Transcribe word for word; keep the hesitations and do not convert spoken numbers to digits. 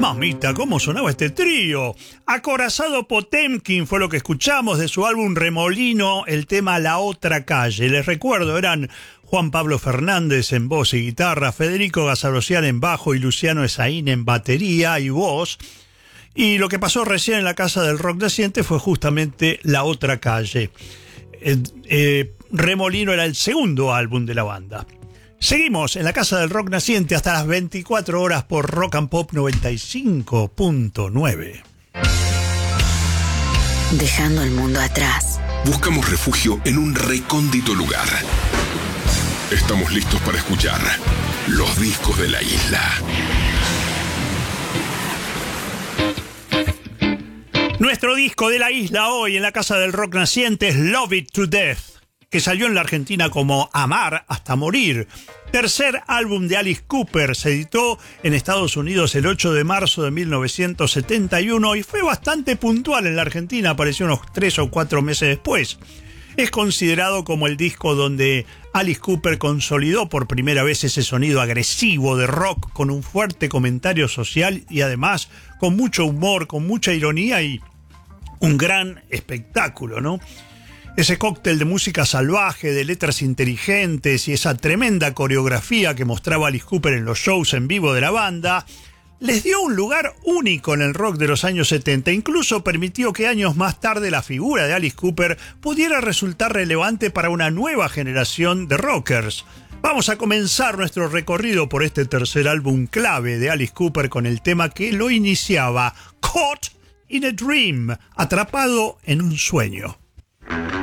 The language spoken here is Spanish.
Mamita, ¿cómo sonaba este trío? Acorazado Potemkin fue lo que escuchamos de su álbum Remolino, el tema La Otra Calle. Les recuerdo, eran Juan Pablo Fernández en voz y guitarra, Federico Gazzarosian en bajo y Luciano Esaín en batería y voz. Y lo que pasó recién en la Casa del Rock Naciente fue justamente La Otra Calle. Eh, eh, Remolino era el segundo álbum de la banda. Seguimos en la Casa del Rock Naciente hasta las veinticuatro horas por Rock and Pop noventa y cinco punto nueve. Dejando el mundo atrás. Buscamos refugio en un recóndito lugar. Estamos listos para escuchar los discos de la isla. Nuestro disco de la isla hoy en la Casa del Rock Naciente es Love It to Death, que salió en la Argentina como Amar hasta morir. Tercer álbum de Alice Cooper, se editó en Estados Unidos el ocho de marzo de mil novecientos setenta y uno y fue bastante puntual en la Argentina, apareció unos tres o cuatro meses después. Es considerado como el disco donde Alice Cooper consolidó por primera vez ese sonido agresivo de rock con un fuerte comentario social y además con mucho humor, con mucha ironía y un gran espectáculo, ¿no? Ese cóctel de música salvaje, de letras inteligentes y esa tremenda coreografía que mostraba Alice Cooper en los shows en vivo de la banda, les dio un lugar único en el rock de los años setenta. Incluso permitió que años más tarde la figura de Alice Cooper pudiera resultar relevante para una nueva generación de rockers. Vamos a comenzar nuestro recorrido por este tercer álbum clave de Alice Cooper con el tema que lo iniciaba, Caught in a Dream, atrapado en un sueño.